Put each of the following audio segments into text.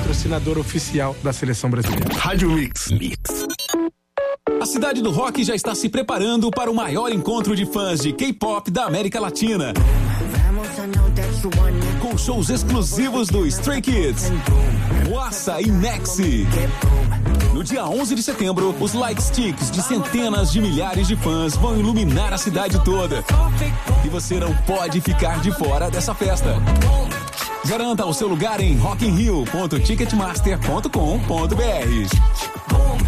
patrocinador oficial da Seleção Brasileira. Rádio Mix. A cidade do rock já está se preparando para o maior encontro de fãs de K-pop da América Latina. Com shows exclusivos do Stray Kids, Wassa e Nexi. No dia 11 de setembro, os light sticks de centenas de milhares de fãs vão iluminar a cidade toda. E você não pode ficar de fora dessa festa. Garanta o seu lugar em rockinrio.ticketmaster.com.br.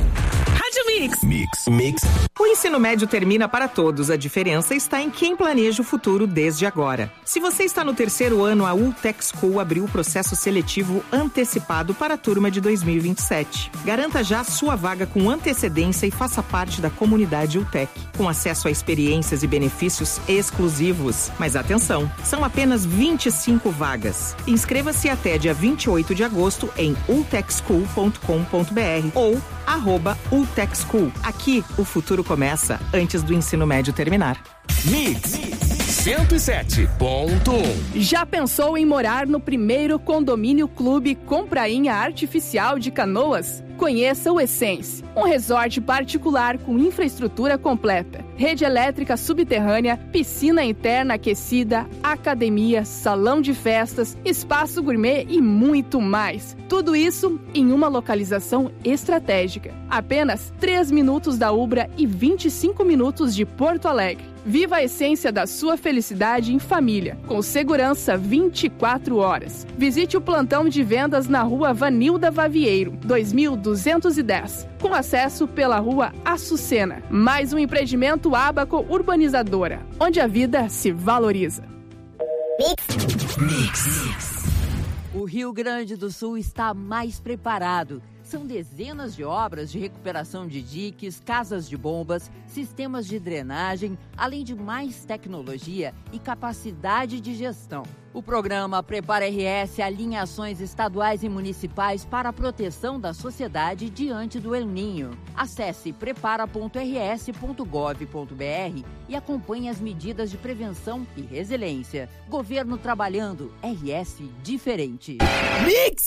Mix. O ensino médio termina para todos. A diferença está em quem planeja o futuro desde agora. Se você está no terceiro ano, a Ultec School abriu o processo seletivo antecipado para a turma de 2027. Garanta já sua vaga com antecedência e faça parte da comunidade Ultec, com acesso a experiências e benefícios exclusivos. Mas atenção, são apenas 25 vagas. Inscreva-se até dia 28 de agosto em ultecschool.com.br ou @ultecschool. Aqui, o futuro começa antes do ensino médio terminar. Mix 107.1. Já pensou em morar no primeiro condomínio clube com prainha artificial de Canoas? Conheça o Essence, um resort particular com infraestrutura completa, rede elétrica subterrânea, piscina interna aquecida, academia, salão de festas, espaço gourmet e muito mais. Tudo isso em uma localização estratégica. Apenas 3 minutos da Ubra e 25 minutos de Porto Alegre. Viva a essência da sua felicidade em família, com segurança 24 horas. Visite o plantão de vendas na rua Vanilda Vavieiro, 2210, com acesso pela rua Açucena. Mais um empreendimento Abaco Urbanizadora, onde a vida se valoriza. Mix. O Rio Grande do Sul está mais preparado. São dezenas de obras de recuperação de diques, casas de bombas, sistemas de drenagem, além de mais tecnologia e capacidade de gestão. O programa Prepara RS alinha ações estaduais e municipais para a proteção da sociedade diante do El Ninho. Acesse prepara.rs.gov.br e acompanhe as medidas de prevenção e resiliência. Governo trabalhando, RS diferente. Mix!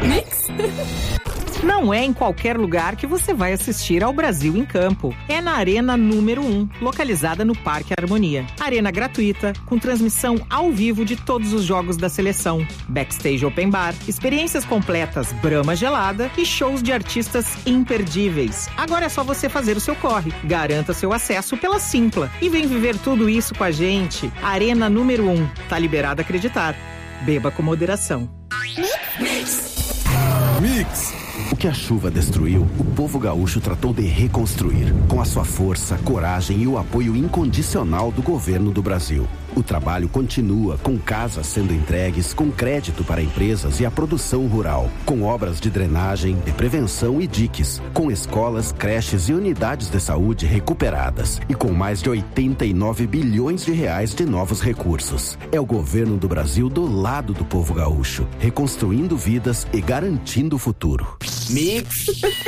Não é em qualquer lugar que você vai assistir ao Brasil em Campo. É na Arena número 1, localizada no Parque Harmonia. Arena gratuita, com transmissão ao vivo de todos os jogos da seleção. Backstage Open Bar, experiências completas Brahma gelada e shows de artistas imperdíveis. Agora é só você fazer o seu corre. Garanta seu acesso pela Simpla e vem viver tudo isso com a gente. Arena número 1, tá liberado acreditar. Beba com moderação. Mix. O que a chuva destruiu, o povo gaúcho tratou de reconstruir, com a sua força, coragem e o apoio incondicional do governo do Brasil. O trabalho continua, com casas sendo entregues, com crédito para empresas e a produção rural, com obras de drenagem, de prevenção e diques, com escolas, creches e unidades de saúde recuperadas e com mais de 89 bilhões de reais de novos recursos. É o governo do Brasil do lado do povo gaúcho, reconstruindo vidas e garantindo o futuro. Mix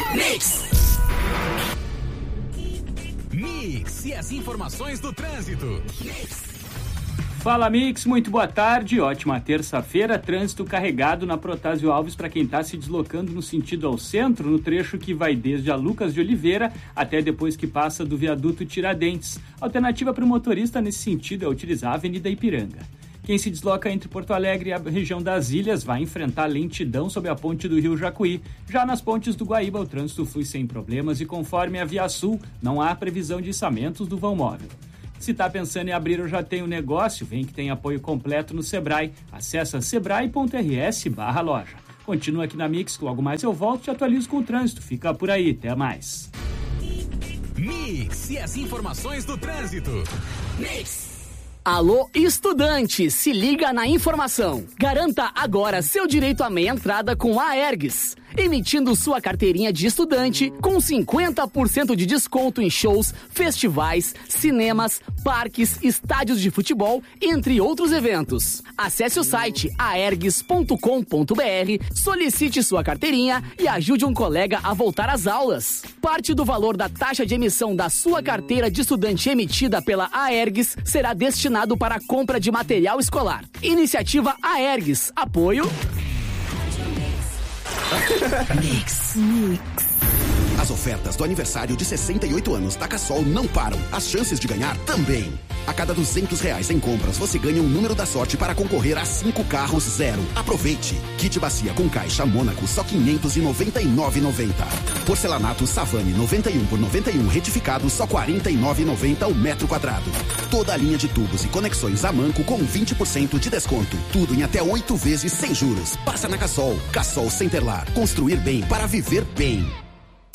e as informações do trânsito. Fala Mix, muito boa tarde, ótima terça-feira, trânsito carregado na Protásio Alves para quem está se deslocando no sentido ao centro, no trecho que vai desde a Lucas de Oliveira até depois que passa do viaduto Tiradentes. A alternativa para o motorista nesse sentido é utilizar a Avenida Ipiranga. Quem se desloca entre Porto Alegre e a região das Ilhas vai enfrentar lentidão sob a ponte do Rio Jacuí. Já nas pontes do Guaíba, o trânsito flui sem problemas e conforme a Via Sul, não há previsão de içamentos do vão móvel. Se está pensando em abrir ou já tem um negócio, vem que tem apoio completo no Sebrae. Acesse sebrae.rs/loja. Continua aqui na Mix, que logo mais eu volto e te atualizo com o trânsito. Fica por aí, até mais. Mix e as informações do trânsito. Mix. Alô, estudante, se liga na informação. Garanta agora seu direito à meia entrada com a Aergs, emitindo sua carteirinha de estudante com 50% de desconto em shows, festivais, cinemas, parques, estádios de futebol, entre outros eventos. Acesse o site aergs.com.br, solicite sua carteirinha e ajude um colega a voltar às aulas. Parte do valor da taxa de emissão da sua carteira de estudante emitida pela Aergs será destinado para a compra de material escolar. Iniciativa Aergs. Apoio Mix. As ofertas do aniversário de 68 anos da Cassol não param. As chances de ganhar também. A cada R$200 em compras, você ganha um número da sorte para concorrer a 5 carros zero. Aproveite. Kit bacia com caixa Mônaco, só R$599,90. Porcelanato Savane 91 por 91 retificado, só R$49,90 o metro quadrado. Toda a linha de tubos e conexões a manco com 20% de desconto. Tudo em até 8 vezes sem juros. Passa na Cassol. Cassol Centerlar. Construir bem para viver bem.